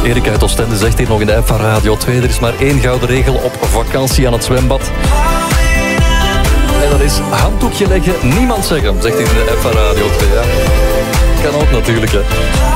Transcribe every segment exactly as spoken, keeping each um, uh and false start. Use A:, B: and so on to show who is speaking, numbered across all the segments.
A: Erik uit Oostende zegt hier nog in de app van Radio twee... er is maar één gouden regel op vakantie aan het zwembad. En dat is handdoekje leggen, niemand zeggen, zegt hij in de app van Radio twee. Ja. Kan ook natuurlijk, hè.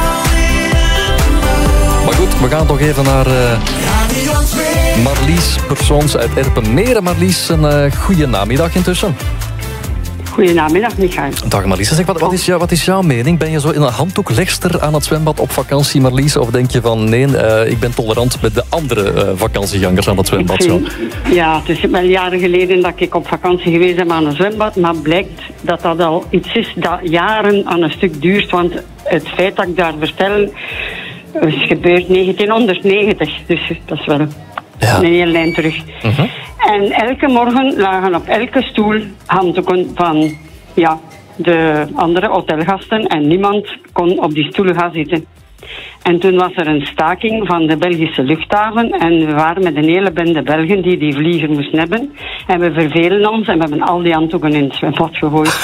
A: Maar goed, we gaan toch even naar uh, Marlies Persoons uit Erpenmeren. Marlies, een uh, goede namiddag intussen.
B: Goedenamiddag, Michael.
A: Dag Marlies. Zeg, wat, wat, is jou, wat is jouw mening? Ben je zo in een handdoeklegster aan het zwembad op vakantie, Marlies? Of denk je van, nee, uh, ik ben tolerant met de andere uh, vakantiegangers aan het zwembad? Zo?
B: Ja, het is wel jaren geleden dat ik op vakantie geweest ben aan een zwembad. Maar blijkt dat dat al iets is dat jaren aan een stuk duurt. Want het feit dat ik daar vertel, is gebeurd negentienhonderdnegentig. Dus dat is wel ja. een hele lijn terug. Uh-huh. En elke morgen lagen op elke stoel handdoeken van ja, de andere hotelgasten. En niemand kon op die stoelen gaan zitten. En toen was er een staking van de Belgische luchthaven. En we waren met een hele bende Belgen die die vlieger moesten hebben. En we vervelen ons en we hebben al die handdoeken in het zwembad gegooid.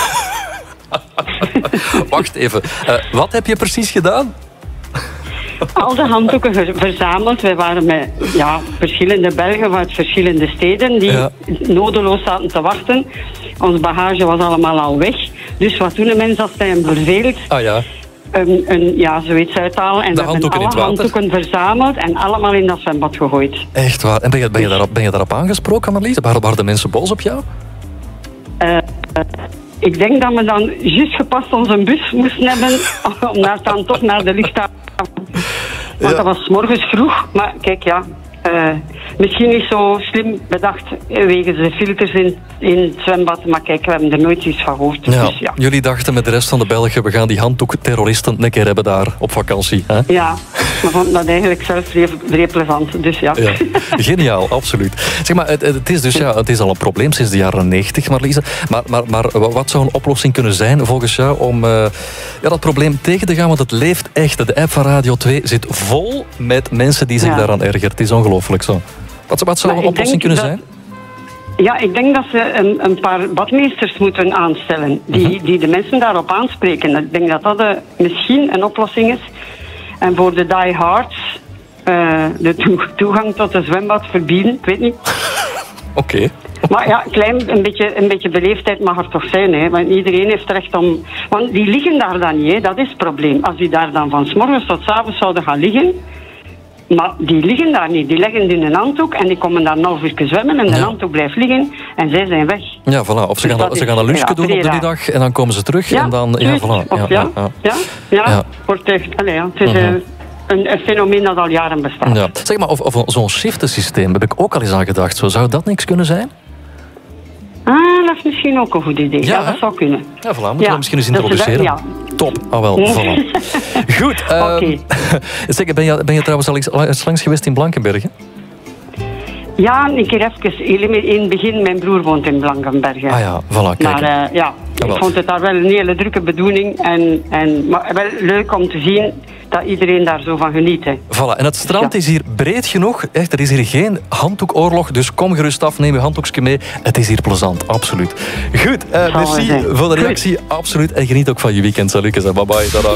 A: Wacht even. Uh, wat heb je precies gedaan?
B: Al de handdoeken verzameld. Wij waren met ja, verschillende Belgen uit verschillende steden die ja. nodeloos zaten te wachten. Ons bagage was allemaal al weg. Dus wat doen de mensen als hij hem verveelt?
A: Ah ja.
B: Een, een, ja, zoiets uithalen. En
A: de
B: we hebben alle handdoeken verzameld en allemaal in dat zwembad gegooid.
A: Echt waar? En ben je, ben je, daarop, ben je daarop aangesproken, Marlies? Waren, waren de mensen boos op jou?
B: Uh, uh, ik denk dat we dan juist gepast onze bus moesten hebben om naar, dan toch naar de luchthaven. Want ja. dat was 's morgens vroeg. Maar kijk, ja... Uh, misschien niet zo slim bedacht wegens de filters in, in het zwembad. Maar kijk, we hebben er nooit iets van gehoord.
A: Ja,
B: dus, ja.
A: Jullie dachten met de rest van de Belgen, we gaan die handdoek-terroristen een keer hebben daar op vakantie. Hè?
B: Ja, maar vond dat eigenlijk zelf vrij plezant. Dus ja.
A: ja. Geniaal, absoluut. Zeg maar, het, het is dus ja, het is al een probleem sinds de jaren negentig, Marlies. Maar, maar, maar wat zou een oplossing kunnen zijn volgens jou om uh, ja, dat probleem tegen te gaan? Want het leeft echt. De app van Radio twee zit vol met mensen die zich ja. daaraan ergeren. Het is ongelooflijk zo. Wat, wat zou een oplossing kunnen dat, zijn?
B: Ja, ik denk dat ze een, een paar badmeesters moeten aanstellen die, uh-huh. die de mensen daarop aanspreken. Ik denk dat dat de, misschien een oplossing is. En voor de diehards uh, de to- toegang tot de zwembad verbieden, ik weet niet.
A: Oké. Okay.
B: Maar ja, klein, een, beetje, een beetje beleefdheid mag er toch zijn, hè? Want iedereen heeft recht om... Want die liggen daar dan niet, hè? Dat is het probleem. Als die daar dan van 's morgens tot 's avonds zouden gaan liggen... Maar die liggen daar niet. Die leggen in een handdoek en die komen daar een half uur zwemmen en de ja. handdoek blijft liggen en zij zijn weg.
A: Ja, voilà. Of ze dus gaan, ze gaan een lunchje ja, doen op de dag en dan komen ze terug ja, en dan... Ja, voilà.
B: Of, ja, ja, ja. ja, ja. ja. Wordt echt, allez, ja. Het is uh-huh. een, een fenomeen dat al jaren bestaat.
A: Ja. Zeg maar, of, of zo'n shiftensysteem heb ik ook al eens aan gedacht. Zo, zou dat niks kunnen zijn?
B: Ah, dat is misschien ook een goed idee. Ja, ja dat zou kunnen.
A: Ja, voilà. Moeten ja. we misschien eens introduceren. Dat, ja. Top. Ah, wel. Voilà. Goed. Uh, okay. Zeg, ben, je, ben je trouwens al eens langs geweest in Blankenberge?
B: Ja, een keer even. In het begin, mijn broer woont in Blankenberge.
A: Ah ja, voilà. Kijk.
B: Maar uh, ja, ik ja, vond het daar wel een hele drukke bedoeling. En, en, maar wel leuk om te zien dat iedereen daar zo van geniet. Hè.
A: Voilà. En het strand ja. is hier breed genoeg. Echt, er is hier geen handdoekoorlog. Dus kom gerust af, neem je handdoekje mee. Het is hier plezant, absoluut. Goed, uh, merci voor de reactie. Goed. Absoluut. En geniet ook van je weekend. Salut, bye bye. Tada.